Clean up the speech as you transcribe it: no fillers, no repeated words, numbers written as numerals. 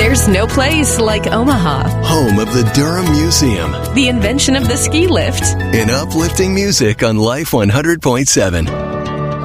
There's no place like Omaha. Home of the Durham Museum. The invention of the ski lift. And uplifting music on Life 100.7.